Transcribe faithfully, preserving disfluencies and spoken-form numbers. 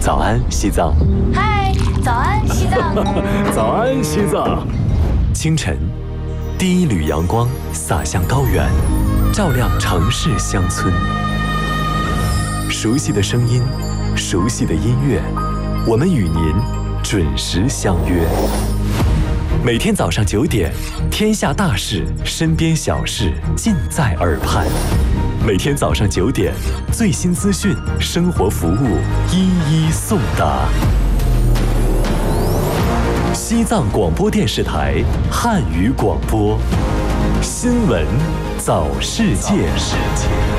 早安，西藏。 嗨，早安，西藏。 早安，西藏。清晨，第一缕阳光洒向高原，照亮城市乡村。熟悉的声音，熟悉的音乐，我们与您准时相约。每天早上九点，天下大事，身边小事，尽在耳畔。每天早上九点，最新资讯，生活服务，一一送达。西藏广播电视台汉语广播，新闻早世界。